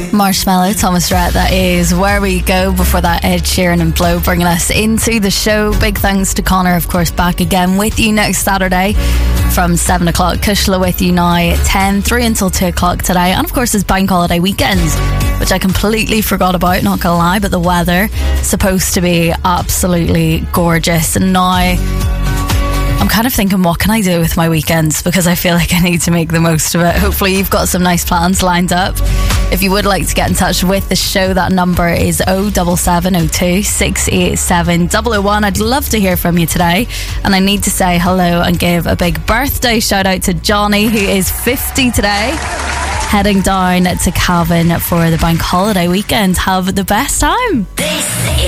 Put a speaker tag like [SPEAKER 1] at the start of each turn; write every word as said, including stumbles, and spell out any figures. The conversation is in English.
[SPEAKER 1] Marshmallow, Thomas Rhett, that is where we go. Before that, Ed Sheeran and Blow bringing us into the show. Big thanks to Connor, of course, back again with you next Saturday from seven o'clock. Kushla with you now at ten, three until two o'clock today. And of course, it's bank holiday weekend, which I completely forgot about, not gonna lie, but the weather supposed to be absolutely gorgeous. And now I'm kind of thinking, what can I do with my weekends? Because I feel like I need to make the most of it. Hopefully you've got some nice plans lined up. If you would like to get in touch with the show, that number is oh seven seven oh two, six eight seven, double oh one. I'd love to hear from you today. And I need to say hello and give a big birthday shout out to Johnny, who is fifty today. Heading down to Cavan for the bank holiday weekend. Have the best time. This